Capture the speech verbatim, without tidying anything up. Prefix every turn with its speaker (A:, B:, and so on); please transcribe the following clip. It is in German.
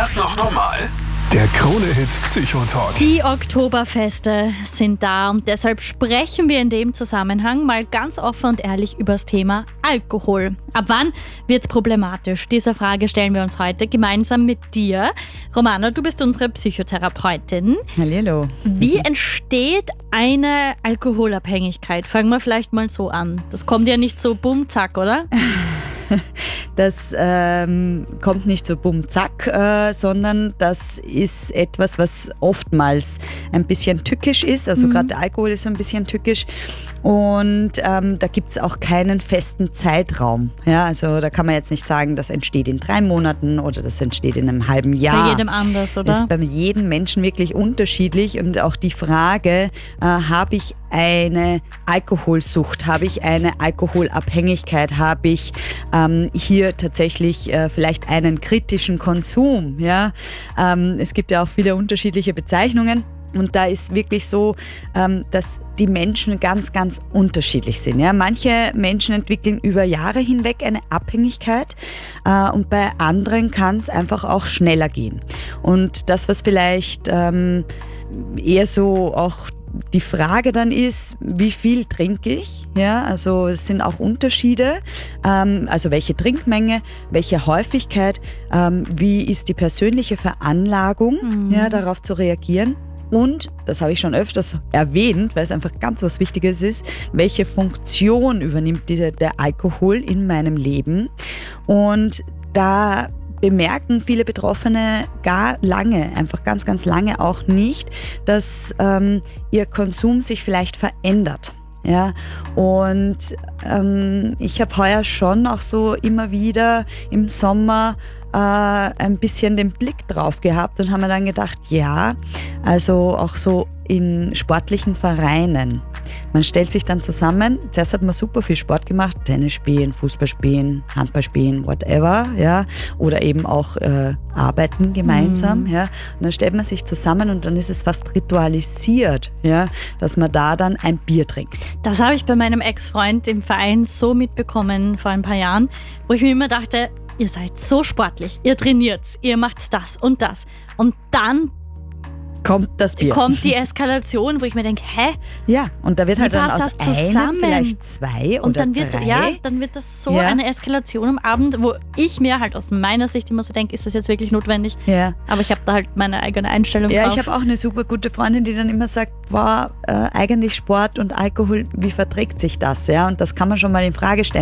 A: das noch normal? Der Krone-Hit Psychotalk.
B: Die Oktoberfeste sind da und deshalb sprechen wir in dem Zusammenhang mal ganz offen und ehrlich über das Thema Alkohol. Ab wann wird's problematisch? Diese Frage stellen wir uns heute gemeinsam mit dir. Romana, du bist unsere Psychotherapeutin.
C: Hallihallo.
B: Wie entsteht eine Alkoholabhängigkeit? Fangen wir vielleicht mal so an. Das kommt ja nicht so bumm, zack, oder?
C: Das ähm, kommt nicht so bumm, zack, äh, sondern das ist etwas, was oftmals ein bisschen tückisch ist. Also mhm. gerade der Alkohol ist so ein bisschen tückisch. Und ähm, da gibt es auch keinen festen Zeitraum. Ja, also da kann man jetzt nicht sagen, das entsteht in drei Monaten oder das entsteht in einem halben Jahr.
B: Bei jedem anders, oder?
C: Das ist bei jedem Menschen wirklich unterschiedlich. Und auch die Frage, äh, habe ich eine Alkoholsucht, habe ich eine Alkoholabhängigkeit, habe ich ähm, hier tatsächlich äh, vielleicht einen kritischen Konsum. Ja? Ähm, es gibt ja auch viele unterschiedliche Bezeichnungen. Und da ist wirklich so, ähm, dass die Menschen ganz, ganz unterschiedlich sind. Ja? Manche Menschen entwickeln über Jahre hinweg eine Abhängigkeit äh, und bei anderen kann es einfach auch schneller gehen. Und das, was vielleicht ähm, eher so auch die Frage dann ist, wie viel trinke ich? Ja, also es sind auch Unterschiede. Ähm, also welche Trinkmenge, welche Häufigkeit, ähm, wie ist die persönliche Veranlagung, mhm. ja, darauf zu reagieren? Und, das habe ich schon öfters erwähnt, weil es einfach ganz was Wichtiges ist, welche Funktion übernimmt dieser, der Alkohol in meinem Leben? Und da bemerken viele Betroffene gar lange, einfach ganz, ganz lange auch nicht, dass ähm, ihr Konsum sich vielleicht verändert. Ja, und ähm, ich habe heuer schon auch so immer wieder im Sommer äh, ein bisschen den Blick drauf gehabt und haben mir dann gedacht, ja, also auch so in sportlichen Vereinen. Man stellt sich dann zusammen, zuerst hat man super viel Sport gemacht, Tennis spielen, Fußball spielen, Handball spielen, whatever, ja, oder eben auch äh, arbeiten gemeinsam, mhm. ja, und dann stellt man sich zusammen und dann ist es fast ritualisiert, ja, dass man da dann ein Bier trinkt.
B: Das habe ich bei meinem Ex-Freund im Verein so mitbekommen vor ein paar Jahren, wo ich mir immer dachte, ihr seid so sportlich, ihr trainiert, ihr macht das und das und dann
C: kommt das Bier.
B: Kommt die Eskalation, wo ich mir denke, hä?
C: Ja, und da wird halt dann aus einem vielleicht zwei
B: und
C: oder
B: dann wird,
C: drei.
B: Ja, dann wird das so
C: ja.
B: eine Eskalation am Abend, wo ich mir halt aus meiner Sicht immer so denke, ist das jetzt wirklich notwendig?
C: Ja.
B: Aber ich habe da halt meine eigene Einstellung
C: ja,
B: drauf.
C: Ja, ich habe auch eine super gute Freundin, die dann immer sagt, wow, äh, eigentlich Sport und Alkohol, wie verträgt sich das? Ja, und das kann man schon mal in Frage stellen.